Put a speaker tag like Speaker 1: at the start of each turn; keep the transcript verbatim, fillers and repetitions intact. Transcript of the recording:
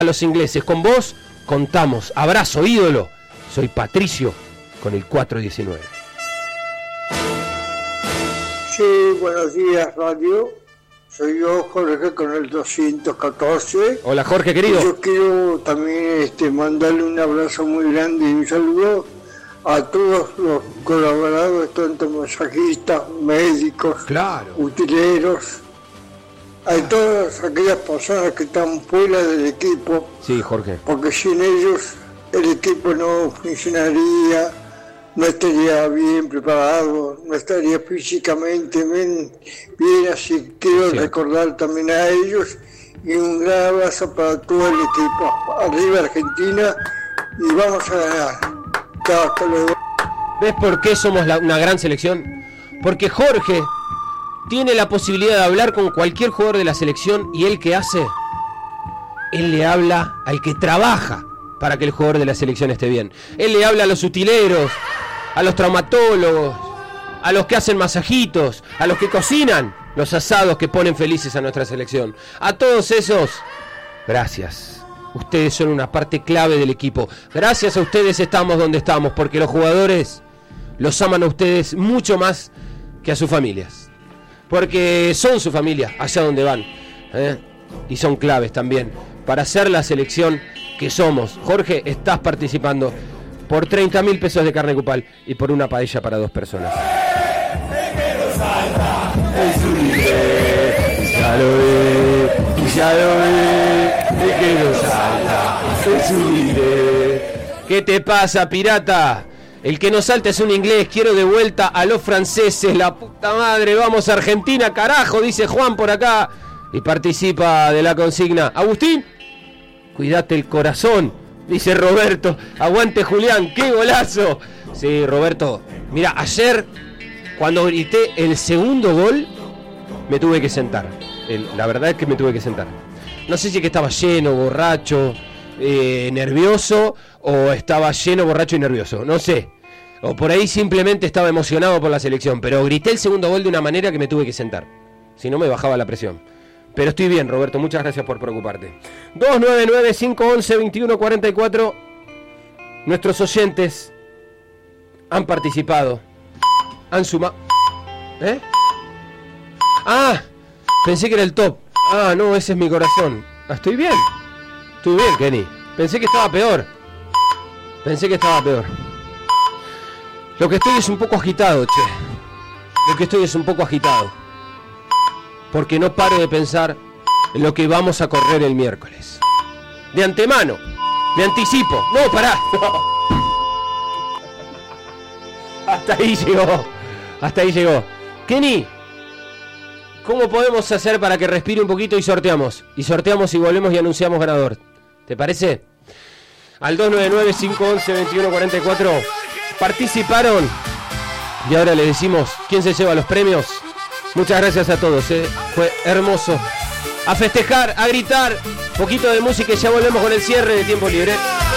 Speaker 1: a los ingleses. Con vos contamos. Abrazo, ídolo. Soy Patricio con el cuatro diecinueve.
Speaker 2: Sí, buenos días, radio. Soy yo, Jorge, con el doscientos catorce.
Speaker 1: Hola, Jorge, querido.
Speaker 2: Y yo quiero también este, mandarle un abrazo muy grande y un saludo a todos los colaboradores, tanto masajistas, médicos,
Speaker 1: claro,
Speaker 2: utileros, a todas aquellas personas que están fuera del equipo.
Speaker 1: Sí, Jorge.
Speaker 2: Porque sin ellos el equipo no funcionaría, no estaría bien preparado, no estaría físicamente bien, bien así quiero sí. recordar también a ellos y un gran abrazo para todo el equipo. Arriba Argentina y vamos a ganar. Chao, hasta luego.
Speaker 1: ¿Ves por qué somos la, una gran selección? Porque Jorge tiene la posibilidad de hablar con cualquier jugador de la selección y él ¿qué hace? Él le habla al que trabaja para que el jugador de la selección esté bien. Él le habla a los utileros, a los traumatólogos, a los que hacen masajitos, a los que cocinan los asados que ponen felices a nuestra selección. A todos esos, gracias. Ustedes son una parte clave del equipo. Gracias a ustedes estamos donde estamos, porque los jugadores los aman a ustedes mucho más que a sus familias. Porque son su familia, allá donde van. ¿eh? Y son claves también para ser la selección que somos. Jorge, estás participando por treinta mil pesos de carne cupal y por una paella para dos personas. Ya lo ve, ya lo ve, es que no salta, es un inglés. ¿Qué te pasa, pirata? El que no salta es un inglés. Quiero de vuelta a los franceses, la puta madre. Vamos a Argentina, carajo, dice Juan por acá. Y participa de la consigna. Agustín, cuídate el corazón, dice Roberto. Aguante Julián, qué golazo. Sí, Roberto, mira, ayer cuando grité el segundo gol me tuve que sentar. El, la verdad es que me tuve que sentar. No sé si es que estaba lleno, borracho, eh, nervioso, o estaba lleno, borracho y nervioso, no sé. O por ahí simplemente estaba emocionado por la selección, pero grité el segundo gol de una manera que me tuve que sentar. Si no me bajaba la presión. Pero estoy bien, Roberto, muchas gracias por preocuparte. dos nueve nueve, cinco once, veintiuno cuarenta y cuatro. Nuestros oyentes han participado. Han sumado. ¿Eh? Ah, pensé que era el top. Ah, no, ese es mi corazón. Ah, estoy bien. Estoy bien, Kenny. Pensé que estaba peor. Pensé que estaba peor. Lo que estoy es un poco agitado, che. Lo que estoy es un poco agitado. Porque no paro de pensar en lo que vamos a correr el miércoles. De antemano, me anticipo. No, pará. No. Hasta ahí llegó. Hasta ahí llegó. Kenny, ¿cómo podemos hacer para que respire un poquito y sorteamos? Y sorteamos y volvemos y anunciamos ganador. ¿Te parece? Al dos nueve nueve, cinco once, veintiuno cuarenta y cuatro participaron. Y ahora le decimos quién se lleva los premios. Muchas gracias a todos, ¿eh? Fue hermoso. A festejar, a gritar. Poquito de música y ya volvemos con el cierre de Tiempo Libre.